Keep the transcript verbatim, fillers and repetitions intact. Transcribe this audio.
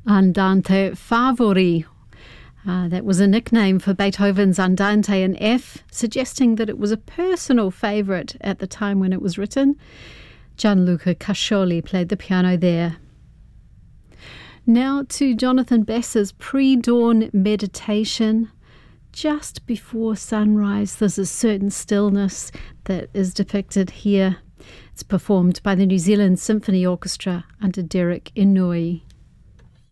Andante Favori. Uh, that was a nickname for Beethoven's Andante in F, suggesting that it was a personal favourite at the time when it was written. Gianluca Cascioli played the piano there. Now to Jonathan Bass's pre-dawn meditation. Just before sunrise, there's a certain stillness that is depicted here. It's performed by the New Zealand Symphony Orchestra under Derek Inouye.